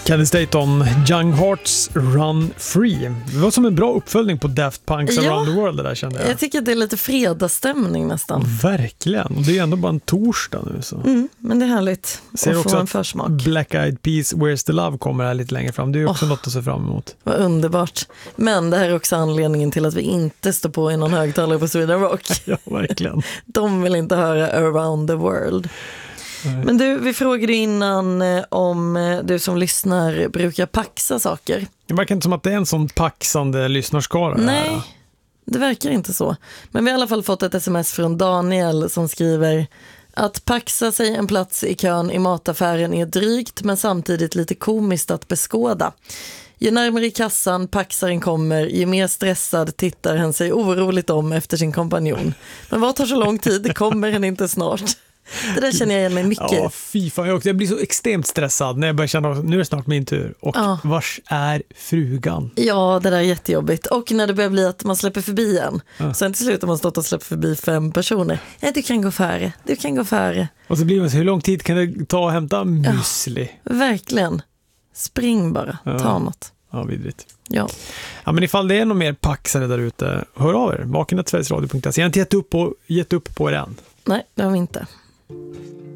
Kenny Staton, Young Hearts Run Free. Det var som en bra uppföljning på Daft Punk's Around the World, det där, kände jag. Jag tycker att det är lite fredagsstämning nästan. Verkligen, och det är ändå bara en torsdag nu. Så. Men det är härligt ser att få en försmak. Black Eyed Peas Where's the Love kommer här lite längre fram. Det är ju också något att se fram emot. Vad underbart. Men det här är också anledningen till att vi inte står på i någon högtalare på Sweden Rock. Ja, verkligen. De vill inte höra Around the World. Men du, vi frågade innan om du som lyssnar brukar paxa saker. Det verkar inte som att det är en sån paxande lyssnarskara. Nej, här. det verkar inte så. Men vi har i alla fall fått ett sms från Daniel som skriver att paxa sig en plats i kön i mataffären är drygt men samtidigt lite komiskt att beskåda. Ju närmare i kassan paxaren kommer, ju mer stressad tittar han sig oroligt om efter sin kompanjon. Men vad tar så lång tid? Kommer han inte snart? Det där känner jag igen mig mycket. Ja, fy fan. Jag blir så extremt stressad när jag börjar känna att nu är det snart min tur. Och vars är frugan? Ja, det där är jättejobbigt. Och när det börjar bli att man släpper förbi en. Sen till slut har man stått och släppt förbi 5 personer. Nej, du kan gå före. Du kan gå före. Och så blir man så, hur lång tid kan det ta att hämta müsli? Ja, verkligen. Spring bara. Ta något. Ja, vidrigt. Ja, men ifall det är någon mer paxare där ute, hör av er. vaken@sverigesradio.se. Jag har inte gett upp på er än. nej, det har vi inte.